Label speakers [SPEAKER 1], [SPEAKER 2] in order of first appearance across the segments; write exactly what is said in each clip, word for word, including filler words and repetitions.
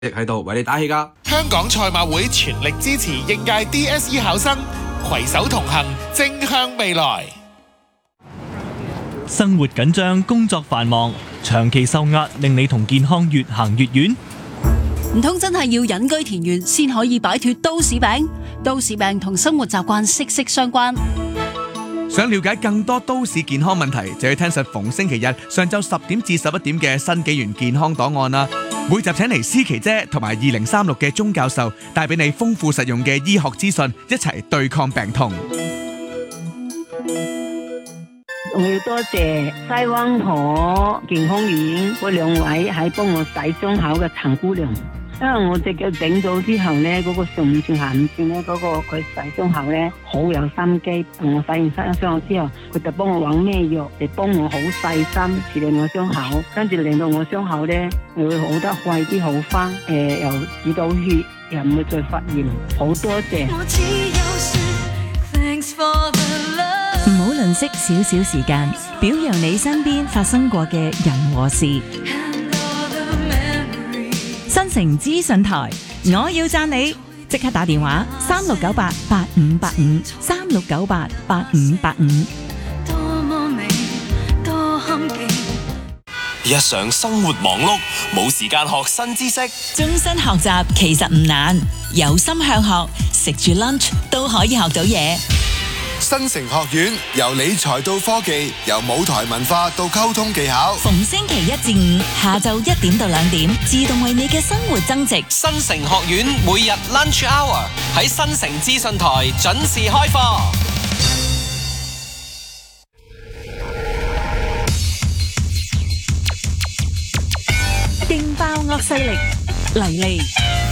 [SPEAKER 1] 亦喺度為你打氣㗎。
[SPEAKER 2] 香港賽馬會全力支持應屆 D S E 考生，攜手同行，正向未來。
[SPEAKER 3] 生活緊張，工作繁忙，長期受壓，令你同健康越行越遠。
[SPEAKER 4] 唔通真係要隱居田園先可以擺脫都市病？都市病同生活習慣息息相關。
[SPEAKER 5] 想了解更多都市健康問題，就要聽實逢星期日上晝十點至十一點嘅新紀元健康檔案啦。每集請嚟思琪姐同埋二零三六嘅鐘教授，帶俾你豐富實用嘅醫學資訊，一齊對抗病痛。
[SPEAKER 6] 我要多謝西灣河健康院嗰兩位喺幫我洗傷口嘅陳姑娘，因為我隻腳整咗之後咧，嗰、嗰個上五寸下五寸咧，嗰、嗰個佢洗傷口咧好有心機。同我洗完晒傷口之後，佢就幫我揾咩藥嚟幫我好細心處理我傷口，跟住令到我傷口咧會好得快啲好翻，誒、呃、又止到血，又唔會再發炎。好多謝。
[SPEAKER 7] 唔好吝嗇少少時間，表揚你身邊發生過嘅人和事。新城資訊台，我要讚你，即刻打電話三六九八八五八五三六九八八五八五。
[SPEAKER 8] 日常生活忙碌，冇時間學新知識。
[SPEAKER 7] 終身學習其實唔難，有心向學，食住 lunch 都可以學到嘢。
[SPEAKER 9] 新城學院由理財到科技，由舞台文化到溝通技巧，
[SPEAKER 7] 逢星期一至五下晝一點到兩點，自動為你嘅生活增值。
[SPEAKER 8] 新城學院每日 lunch hour 喺新城資訊台準時開課。
[SPEAKER 7] 勁爆惡勢力嚟嚟。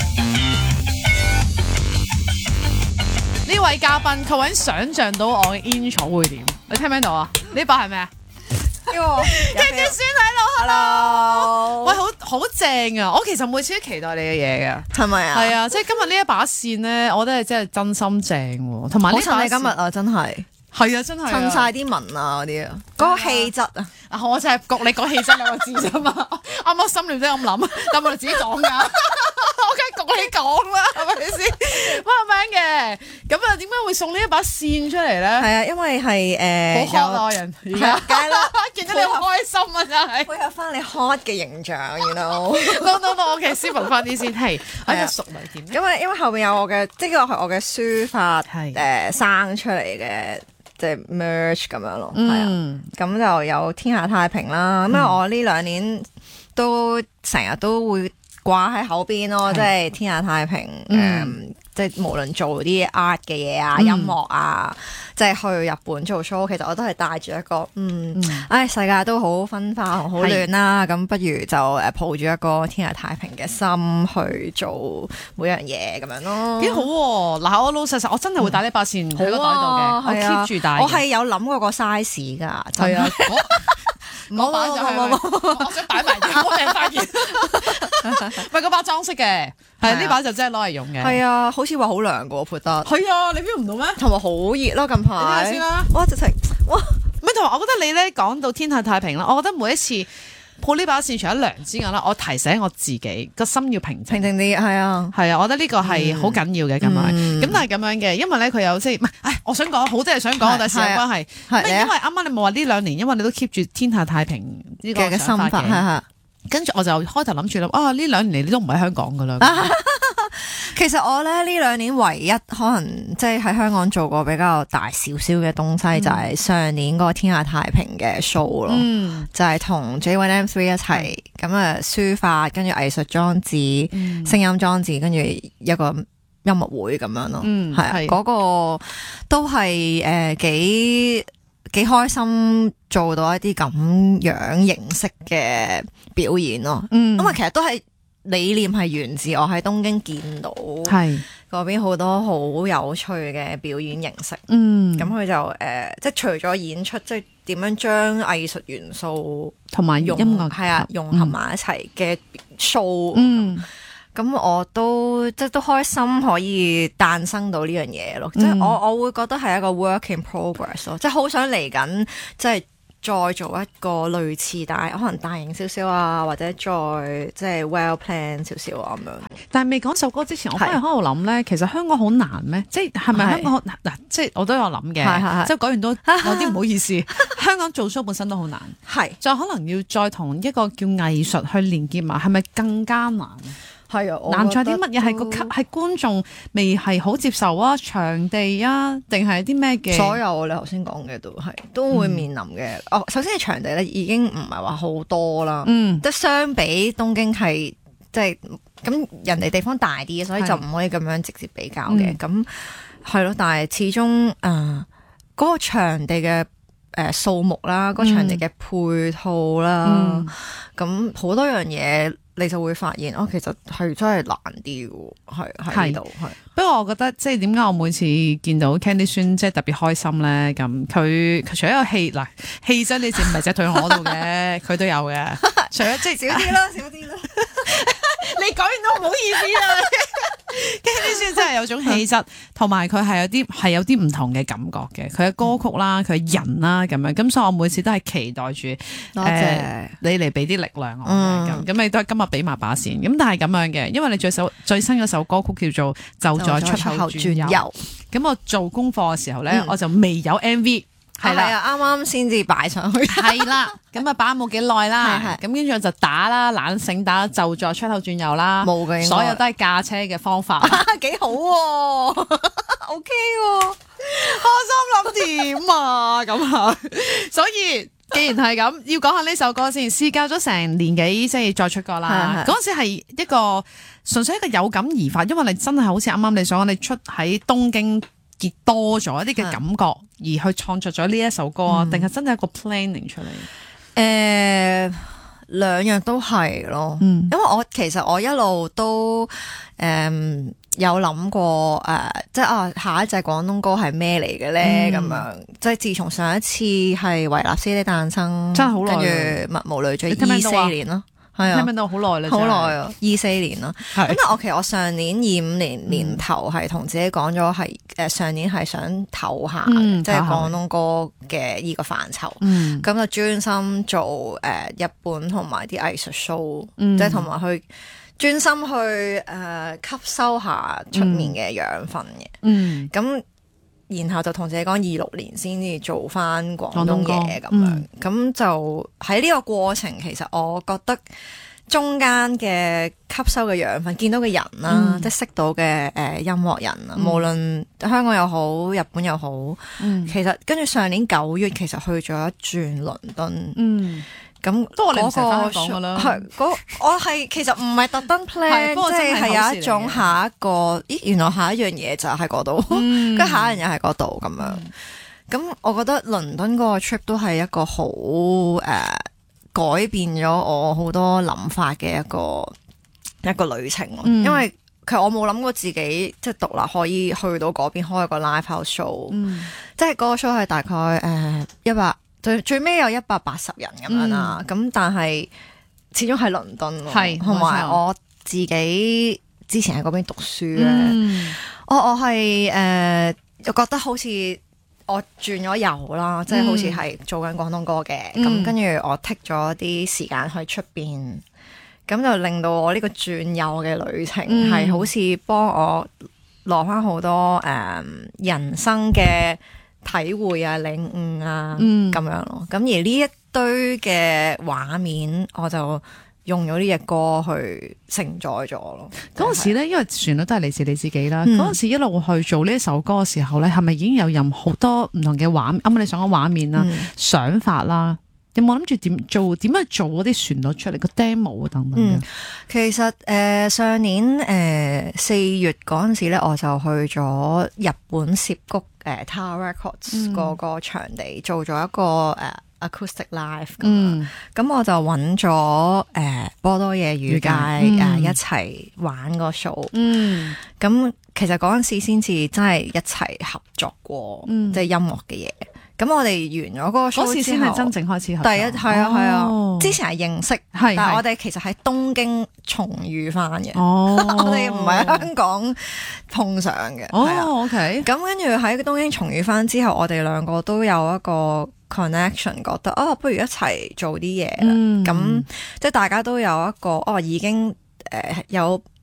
[SPEAKER 10] 呢位嘉賓，佢究竟想像到我嘅 intro 會點？你聽唔聽到啊？呢把係咩啊？跟住孫喺度 hello，喂，好好正啊！我其實每次都期待你嘅嘢嘅，
[SPEAKER 11] 係咪啊？
[SPEAKER 10] 係啊，即係今日呢一把線咧，我覺得係真係真心正喎，同埋呢把
[SPEAKER 11] 你今日啊，真係
[SPEAKER 10] 係啊，真係
[SPEAKER 11] 襯晒啲紋啊嗰啲啊，嗰個氣質啊，
[SPEAKER 10] 啊，我就係焗你講氣質兩個字啫嘛，啱啱心裏都咁諗，但係我哋自己講㗎。我梗係焗你講啦，係咪先？乜名嘅？咁啊，點解會送呢一把線出嚟咧？係
[SPEAKER 11] 啊，因為係誒
[SPEAKER 10] 好 hot 啊人，而家
[SPEAKER 11] 梗係啦，
[SPEAKER 10] 見到你好開心啊，真係
[SPEAKER 11] 配合翻你 hot 嘅形象，you know。
[SPEAKER 10] no no no，我其實斯文翻啲先，係係熟女點？
[SPEAKER 11] 因為因為後邊有我嘅，即係係我嘅書法誒生出嚟嘅。即係 merge 咁樣咯，係啊，咁就有天下太平啦。咁啊，我呢兩年都成日都會掛喺口邊咯，即係天下太平。誒，即係無論做啲 art 嘅嘢啊、音樂啊，即係去日本做 show，其實我都係帶住一個嗯，唉，世界都好分化好亂啦，咁不如就誒抱住一個天下太平嘅心去做每樣嘢咁樣咯。
[SPEAKER 10] 幾好喎！嗱，我老實實，我真係會帶呢把線喺個袋度嘅，我 keep 住帶。
[SPEAKER 11] 我係有諗過個 size 㗎，
[SPEAKER 10] 係啊。唔好擺上去，我想擺埋啲好靚花件，唔係嗰把裝飾嘅，係呢把就真係攞嚟用嘅。
[SPEAKER 11] 係啊，好似話好涼㗎，潑得。
[SPEAKER 10] 係啊，你 feel 唔到咩？
[SPEAKER 11] 同埋好熱咯，近排。
[SPEAKER 10] 你睇下先啦。
[SPEAKER 11] 哇，直情哇！
[SPEAKER 10] 唔係同埋，我覺得你咧講到天下太平啦，我覺得每一次抱呢把線除咗涼之外啦，我提醒我自己個心要平靜
[SPEAKER 11] 平靜啲，係啊，
[SPEAKER 10] 係啊，我覺得呢個係好緊要嘅咁樣。咁但係咁樣嘅，因為咧佢有即係唔係？唉，我想講好多嘢想講，但係時間關係。係因為啱啱你冇話呢兩年，因為你都 keep 住天下太平呢個嘅心法嘅。跟住我就開頭諗住諗啊，呢兩年你都唔喺香港噶啦。
[SPEAKER 11] 其實我咧呢兩年唯一可能即係喺香港做過比較大少少嘅東西，嗯、就係上年嗰個天下太平嘅 show 咯，嗯、就係同 J one M three 一齊咁啊書法，跟住藝術裝置、嗯、聲音裝置，跟住一個音樂會咁樣咯，係、嗯、啊，嗰、嗰個都係誒幾幾開心做到一啲咁樣形式嘅表演咯，嗯、因為其實都係。理念係源自我喺東京見到係嗰邊好多好有趣嘅表演形式，嗯，咁佢就誒、呃，即係除咗演出，即係點樣將藝術元素同埋音樂係啊融合埋一齊嘅 show，嗯，咁我都即係都開心可以誕生到呢樣嘢咯，嗯、即係我我會覺得係一個 work in progress 咯，即係好想嚟緊即係。 再做一個類似，但係可能大型少少啊，或者再即係 well plan 少少啊咁樣。
[SPEAKER 10] 但係未講首歌之前，我反而喺度諗咧，其實香港好難咩？即係係咪香港嗱？即係我都有諗嘅，即係講完都有啲唔好意思。香港做 show 本身都好難，係就可能要再同一個叫藝術去連結埋，係咪更加難？
[SPEAKER 11] 係啊，
[SPEAKER 10] 難在啲乜嘢？係個係觀眾未係好接受啊，場地啊，定係啲咩嘅？
[SPEAKER 11] 所有你頭先講嘅都係都會面臨嘅。嗯、哦，首先係場地咧，已經唔係話好多啦。嗯，即係相比東京係即係咁人哋地方大啲，所以就唔可以咁樣直接比較嘅。咁係咯，但係始終誒嗰個場地嘅誒數目啦，嗰、嗰個場地嘅配套啦，咁好、嗯、多樣嘢。你就會發現哦，其實係真係難啲嘅，係喺度係。
[SPEAKER 10] 不過我覺得即係點解我每次見到 Candy 孫即係特別開心咧？咁佢佢除咗有氣嗱氣質，你淨唔係只對我度嘅，佢都有嘅。除咗即係少啲啦，少啲啦。你講完都唔好意思啦。Candy 孫真係有種氣質，同埋佢係有啲係有啲唔同嘅感覺嘅。佢嘅歌曲啦，佢嘅人啦咁樣。咁所以我每次都係期待住，多謝、呃、你嚟俾啲力量我嘅。咁咁、嗯、你都係今日俾埋把扇。咁但係咁樣嘅，因為你最首最新嗰首歌曲叫做就在出口轉右。咁我做功課嘅時候咧，嗯、我就未有 M V。係啦，啱啱先至擺上去。係啦，咁啊擺冇幾耐啦，咁跟住我就打啦，懶醒打就在出口轉右啦，冇嘅，所有都係駕車嘅方法，幾好喎 ，OK 喎，我心諗點啊咁啊，所以既然係咁，要講下呢首歌先，事隔咗成年幾，即係再出歌啦，嗰陣時係一個純粹一個有感而發，因為你真係好似啱啱你所講，你出喺東京。結多咗一啲嘅感覺，而去創作咗呢一首歌啊？定係、嗯、真係一個 planning 出嚟？誒、
[SPEAKER 11] 呃，兩樣都係咯。嗯，因為我其實我一路都誒、呃、有諗過誒、呃，即係啊下一隻廣東歌係咩嚟嘅咧？咁、嗯、樣即係自從上一次係維納斯的誕生，真係好耐，跟住密無累贅二四年咯。係啊，聽唔聽到好耐啦，好耐啊，二四年啦。咁但係我其實我上年二五年年頭係同自己講咗係誒上年係想唞下，嗯、即係廣東歌嘅依個範疇。咁、嗯、就專心做誒、呃、日本同埋啲藝術 show，、嗯、即係同埋去專心去誒、呃、吸收下出面嘅養分嘅。咁、嗯。嗯然後就同自己講二六年先至做翻廣東嘢咁樣，咁、嗯、就喺呢個過程，其實我覺得中間嘅吸收嘅養分，見到嘅人啦，嗯、即係識到嘅誒、呃、音樂人啊，嗯、無論香港又好，日本又好，嗯、其實跟住上年九月，其實去咗一轉倫敦。嗯咁都我哋唔成日翻香港噶啦，係嗰我係其實唔係特登 plan，即係係有一種下一個，咦原來下一樣嘢就喺嗰度，跟住、嗯、下一樣嘢喺嗰度咁樣。咁、嗯、我覺得倫敦嗰個 trip 都係一個好誒、呃、改變咗我好多諗法嘅一個一個旅程咯。嗯、因為其實我冇諗過自己即係獨立可以去到嗰邊開一個 live house show，、嗯、即係嗰個 show 係大概誒一百。最最尾有一百八十人咁樣啦，咁、嗯、但係始終係倫敦，係同埋我自己之前喺嗰邊讀書咧、嗯，我我係誒、呃，我覺得好似我轉咗遊啦，即係、嗯、好似係做緊廣東歌嘅，咁跟住我 take 咗啲時間去出邊，咁就令到我呢個轉遊嘅旅程係、嗯、好似幫我攞翻好多誒、呃、人生嘅體會啊、領悟啊，咁、嗯、樣咯。咁而呢一堆嘅畫面，我就用咗呢隻歌去承載咗咯。
[SPEAKER 10] 嗰陣時咧，因為旋律都係嚟自你自己啦。嗰陣、嗯、時一路去做呢一首歌嘅時候咧，係咪已經有任好多唔同嘅畫面？啱啱你想講畫面啦、嗯、想法啦，有冇諗住點做？點樣做嗰啲旋律出嚟？個 demo 等等、嗯、
[SPEAKER 11] 其實誒、呃、上年誒四、呃、月嗰陣時咧，我就去咗日本涉谷。誒 Tower Records 嗰個場地做咗一個誒、uh, acoustic live 咁、嗯，咁我就揾咗誒波多野裕介誒一齊玩個 show，咁、嗯、其實嗰陣時先至真係一齊合作過，嗯、即係音樂嘅嘢。咁我哋完咗嗰個 show 之後，嗰時先係真正開始合作。第一係啊係啊，哦、之前係認識，但係我哋其實喺東京重遇翻嘅。哦，我哋唔係香港碰上嘅。哦，OK。咁跟住喺東京重遇翻之後，我哋兩個都有一個 connection， 覺得哦，不如一齊做啲嘢啦。咁、嗯、即係大家都有一個哦，已經誒、呃、有